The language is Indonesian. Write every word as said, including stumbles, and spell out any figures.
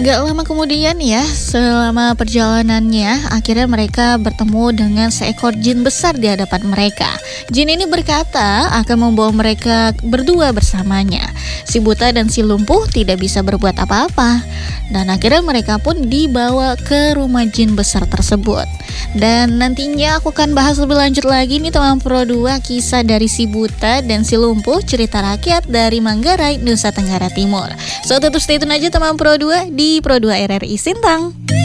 Gak lama kemudian ya, selama perjalanannya, akhirnya mereka bertemu dengan seekor jin besar di hadapan mereka. Jin ini berkata akan membawa mereka berdua bersamanya. Si buta dan si lumpuh tidak bisa berbuat apa-apa. Dan akhirnya mereka pun dibawa ke rumah jin besar tersebut. Dan nantinya aku akan bahas lebih lanjut lagi nih teman Pro dua, kisah dari si buta dan si lumpuh, cerita rakyat dari Manggarai, Nusa Tenggara Timur. So tetap stay tune aja teman Pro dua di Pro dua R R I Sintang.